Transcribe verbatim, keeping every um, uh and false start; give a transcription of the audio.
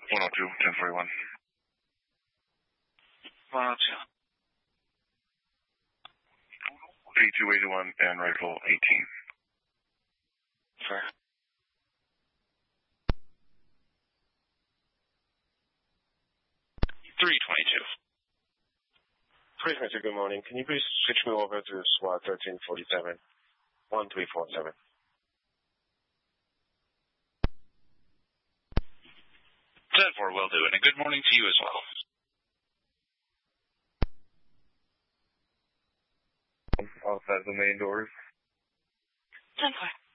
one oh two, ten forty-one. one oh two. eighty-two eighty-one and rifle eighteen. Sir. three twenty-two. three twenty-two, good morning. Can you please switch me over to SWAT thirteen forty-seven, one three four seven? ten four will do, and a good morning to you as well. Outside the main doors. ten four.